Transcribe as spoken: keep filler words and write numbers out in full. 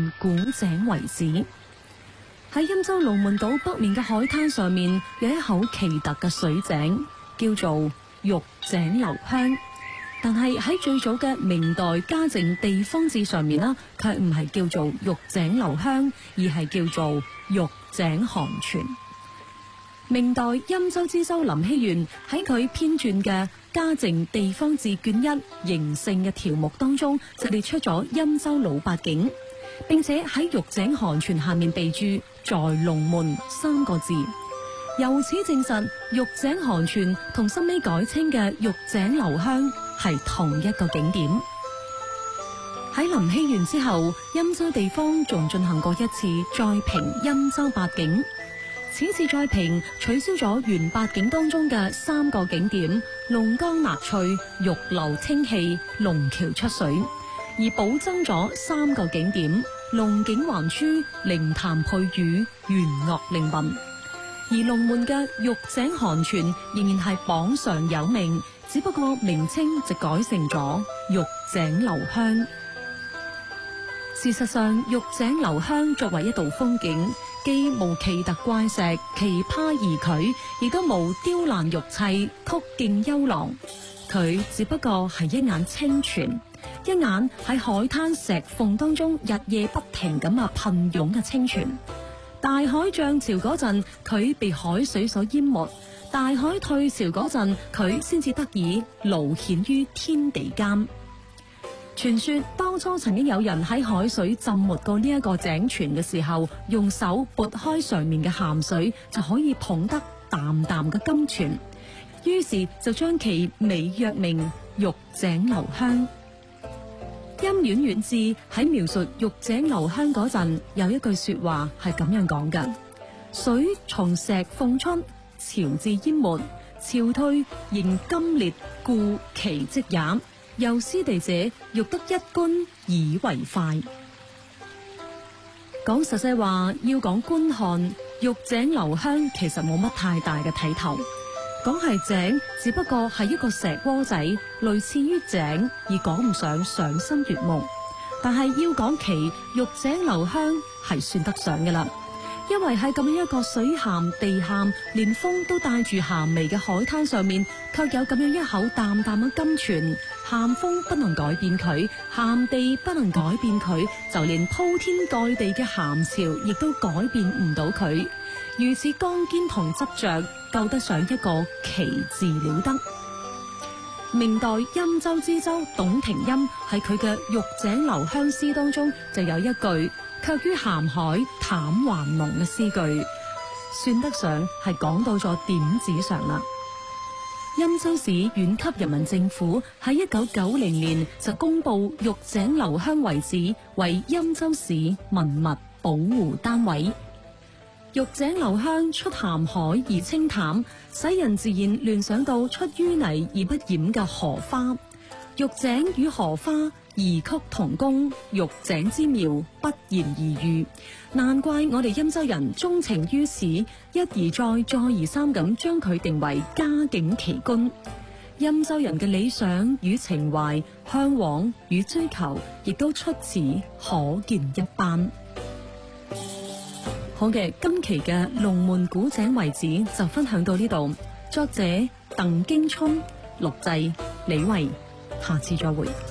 門古井遺址。喺欽州龍門島北面嘅海灘上面，有一口奇特嘅水井，叫做玉井流香。但係喺最早嘅明代嘉靖地方志上面啦，卻唔係叫做玉井流香，而係叫做玉井寒泉。明代欽州知州林希元喺佢編撰嘅《嘉靖地方志卷一形勝》嘅條目當中，就列出咗欽州老八景，並且喺玉井寒泉下面備註在龍門三個字，由此證實玉井寒泉同後尾改稱嘅玉井流香係同一個景點。喺林希元之後，欽州地方仲進行過一次再評欽州八景。此次再評取消咗原八景當中嘅三個景點龍江納翠、玉流清氣、龍橋出水，而補增咗三個景點龍景橫珠、靈潭配雨、弦樂靈魂。而龍門嘅玉井寒泉仍然係榜上有名，只不過名稱就改成咗玉井流香。事實上，玉井流香作為一道風景，既無奇特怪石、奇葩異曲，亦都無雕欄玉砌、曲徑幽廊。佢只不過係一眼清泉，一眼喺海灘石縫當中日夜不停咁啊噴湧嘅清泉。大海漲潮嗰陣，佢被海水所淹沒；大海退潮嗰陣，佢先至得以露顯於天地間。傳說當初曾經有人喺海水浸沒過呢一個井泉嘅時候，用手撥開上面嘅鹹水，就可以捧得淡淡嘅甘泉，於是就將其美曰名玉井流香。欽縣縣志喺描述玉井流香嗰陣，有一句說話係咁樣講嘅：水從石縫出，潮至淹沒，潮退仍甘烈，故其跡也。有師地者，欲得一觀以為快。講實際話，要講觀看玉井流香，其實冇乜太大嘅睇頭。講係井，只不過係一個石窩仔，類似於井，而講唔上賞心悅目。但係要講其玉井流香，係算得上嘅啦。因為喺咁樣一個水鹹地鹹，連風都帶住鹹味嘅海灘上面，卻有咁樣一口淡淡嘅甘泉。鹹風不能改變佢，鹹地不能改變佢，就連鋪天蓋地嘅鹹潮亦都改變唔到佢。如此剛堅同執着，夠得上一個奇字了得。明代欽州知州董庭欽喺佢嘅玉井流香詩當中就有一句卻於鹹海淡還濃嘅詩句，算得上係講到咗點子上啦。欽州市縣級人民政府喺一九九零年就公布玉井流香遺址為欽州市文物保護單位。玉井流香出鹹海而清淡，使人自然聯想到出淤泥而不染嘅荷花。玉井與荷花異曲同工，玉井之妙不言而喻。難怪我哋欽州人鍾情於此，一而再，再而三咁將佢定為佳境奇觀。欽州人嘅理想與情懷、向往與追求，亦都出此可見一斑。好嘅，今期嘅龍門古井遺址就分享到呢度。作者鄧經春，錄製李慧，下次再會。